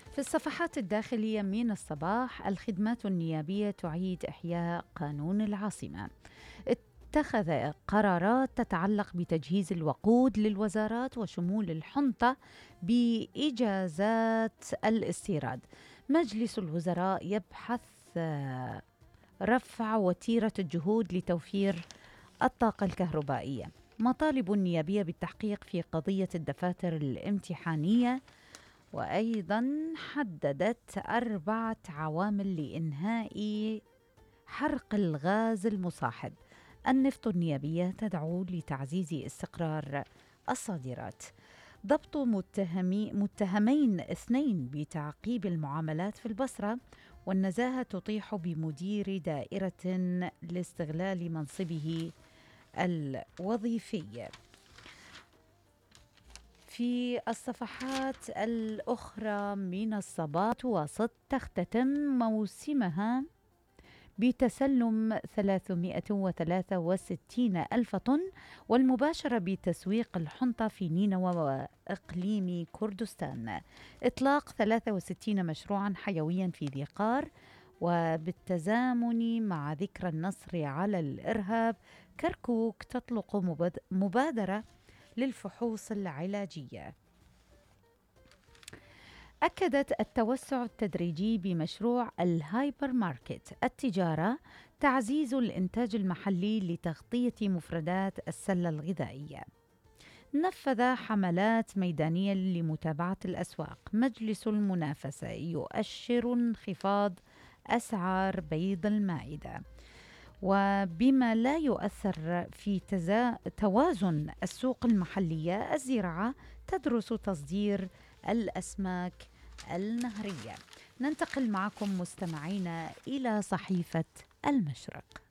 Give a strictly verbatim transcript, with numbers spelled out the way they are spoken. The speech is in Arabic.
في الصفحات الداخلية من الصباح، الخدمات النيابية تعيد إحياء قانون العاصمة. اتخذ قرارات تتعلق بتجهيز الوقود للوزارات وشمول الحنطة بإجازات الاستيراد. مجلس الوزراء يبحث آه، رفع وتيرة الجهود لتوفير الطاقة الكهربائية. مطالب نيابية بالتحقيق في قضية الدفاتر الامتحانية. وأيضا حددت أربعة عوامل لإنهاء حرق الغاز المصاحب. النفط النيابية تدعو لتعزيز استقرار الصادرات. ضبط متهمي متهمين اثنين بتعقيب المعاملات في البصرة. والنزاهة تطيح بمدير دائرة لاستغلال منصبه الوظيفي. في الصفحات الأخرى من الصباح، وسط تختتم موسمها بتسلم ثلاثمائة وثلاثة وستين ألف طن، والمباشرة بتسويق الحنطة في نينوى وإقليم كردستان. إطلاق ثلاثة وستين مشروعا حيويا في ذي قار. وبالتزامن مع ذكرى النصر على الإرهاب، كركوك تطلق مباد- مبادرة للفحوص العلاجية. أكدت التوسع التدريجي بمشروع الهايبر ماركت التجارة تعزيز الإنتاج المحلي لتغطية مفردات السلة الغذائية. نفذ حملات ميدانية لمتابعة الأسواق. مجلس المنافسة يؤشر انخفاض أسعار بيض المائدة. وبما لا يؤثر في تزا... توازن السوق المحلية، الزراعة تدرس تصدير الأسماك النهرية. ننتقل معكم مستمعينا إلى صحيفة المشرق.